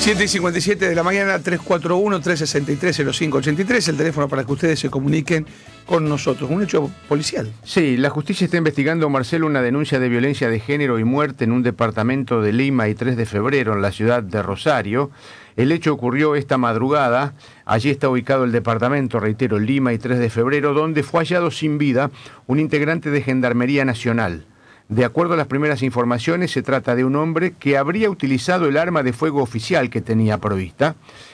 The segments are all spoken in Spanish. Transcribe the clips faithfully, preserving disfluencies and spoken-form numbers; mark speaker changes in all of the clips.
Speaker 1: siete y cincuenta y siete de la mañana, tres cuatro uno, tres seis tres, cero cinco ocho tres, el teléfono para que ustedes se comuniquen con nosotros. Un hecho policial.
Speaker 2: Sí, la justicia está investigando, Marcelo, una denuncia de violencia de género y muerte en un departamento de Lima y tres de febrero en la ciudad de Rosario. El hecho ocurrió esta madrugada. Allí está ubicado el departamento, reitero, Lima y tres de febrero, donde fue hallado sin vida un integrante de Gendarmería Nacional. De acuerdo a las primeras informaciones, se trata de un hombre que habría utilizado el arma de fuego oficial que tenía provista,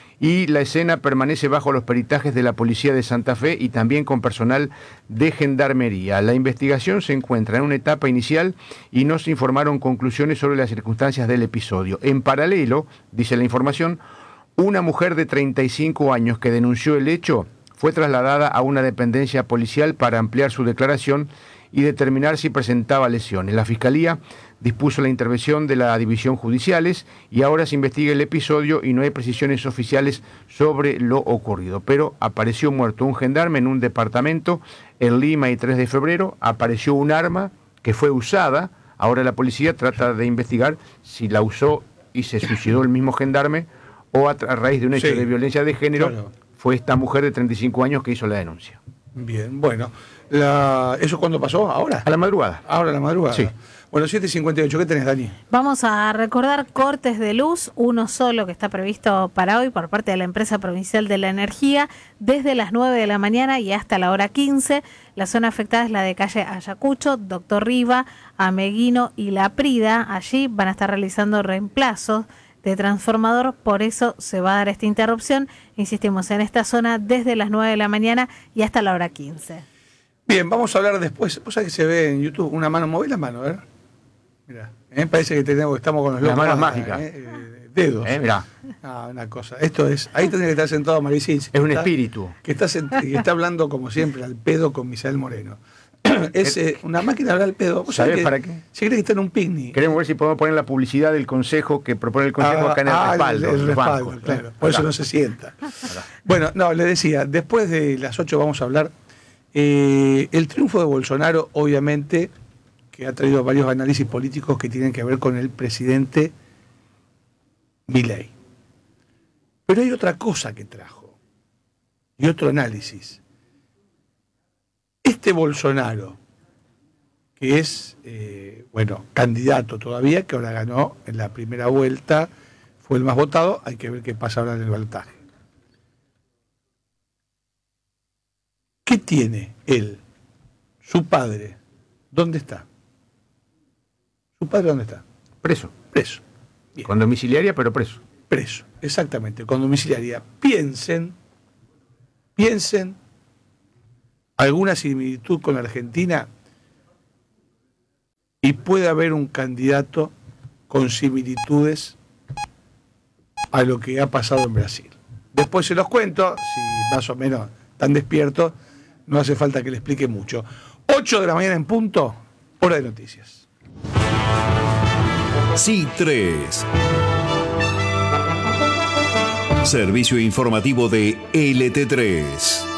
Speaker 2: y la escena permanece bajo los peritajes de la Policía de Santa Fe y también con personal de Gendarmería. La investigación se encuentra en una etapa inicial y no se informaron conclusiones sobre las circunstancias del episodio. En paralelo, dice la información, una mujer de treinta y cinco años que denunció el hecho fue trasladada a una dependencia policial para ampliar su declaración y determinar si presentaba lesiones. La Fiscalía dispuso la intervención de la División Judiciales y ahora se investiga el episodio y no hay precisiones oficiales sobre lo ocurrido. Pero apareció muerto un gendarme en un departamento en Lima y tres de febrero, apareció un arma que fue usada, ahora la policía trata de investigar si la usó y se suicidó el mismo gendarme o a, a raíz de un hecho sí, de violencia de género, claro, fue esta mujer de treinta y cinco años que hizo la denuncia.
Speaker 1: Bien, bueno. La... ¿Eso cuándo pasó? ¿Ahora?
Speaker 2: A la madrugada.
Speaker 1: Ahora a la madrugada.
Speaker 2: Sí.
Speaker 1: Bueno, siete y cincuenta y ocho, ¿qué tenés, Dani?
Speaker 3: Vamos a recordar cortes de luz, uno solo que está previsto para hoy por parte de la Empresa Provincial de la Energía, desde las nueve de la mañana y hasta la hora quince. La zona afectada es la de calle Ayacucho, Doctor Riva, Ameguino y La Prida. Allí van a estar realizando reemplazos de transformador, por eso se va a dar esta interrupción. Insistimos, en esta zona desde las nueve de la mañana y hasta la hora quince.
Speaker 1: Bien, vamos a hablar después. ¿Vos sabés que se ve en YouTube una mano? Moví la mano, a ver. Mirá, ¿eh? Parece que tenemos, estamos con los
Speaker 2: Las
Speaker 1: locos.
Speaker 2: manos mágicas.
Speaker 1: ¿eh? Dedos.
Speaker 2: Eh, mirá.
Speaker 1: Ah, una cosa. Esto es. Ahí tendría que estar sentado Maricín.
Speaker 2: Es un está, espíritu.
Speaker 1: Que está, sent, que está hablando, como siempre, al pedo con Misael Moreno. Es eh, una máquina de hablar al pedo.
Speaker 2: ¿Sabés para qué?
Speaker 1: Se cree que está en un picnic.
Speaker 2: Queremos ver si podemos poner la publicidad del consejo que propone el consejo ah, acá en el
Speaker 1: ah,
Speaker 2: respaldo.
Speaker 1: El, el respaldo, bancos, claro. Por acá. Eso no se sienta. Bueno, no, le decía, después de las ocho vamos a hablar. Eh, el triunfo de Bolsonaro, obviamente, que ha traído varios análisis políticos que tienen que ver con el presidente Milei. Pero hay otra cosa que trajo, y otro análisis. Este Bolsonaro, que es, eh, bueno, candidato todavía, que ahora ganó en la primera vuelta, fue el más votado, hay que ver qué pasa ahora en el balotaje. ¿Qué tiene él? Su padre, ¿dónde está? ¿Su padre dónde está?
Speaker 2: Preso.
Speaker 1: Preso. Bien.
Speaker 2: Con domiciliaria, pero preso.
Speaker 1: Preso, exactamente, con domiciliaria. Piensen, piensen, alguna similitud con Argentina y puede haber un candidato con similitudes a lo que ha pasado en Brasil. Después se los cuento, si más o menos están despiertos, no hace falta que le explique mucho. ocho de la mañana en punto, hora de noticias.
Speaker 4: C tres. Servicio informativo de L T tres.